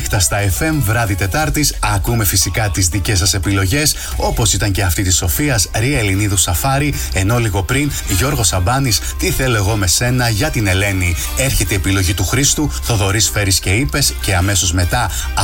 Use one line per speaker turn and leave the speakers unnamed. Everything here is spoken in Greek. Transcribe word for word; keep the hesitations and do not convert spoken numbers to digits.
Νύχτα στα εφ εμ, βράδυ Τετάρτης, ακούμε φυσικά τις δικές σας επιλογές, όπως ήταν και αυτή της Σοφίας, Ρία Ελληνίδου Σαφάρη, ενώ λίγο πριν Γιώργος Σαμπάνης, Τι θέλω εγώ με σένα, για την Ελένη. Έρχεται η επιλογή του Χρήστου, Θοδωρής Φέρης και Είπες, και αμέσως μετά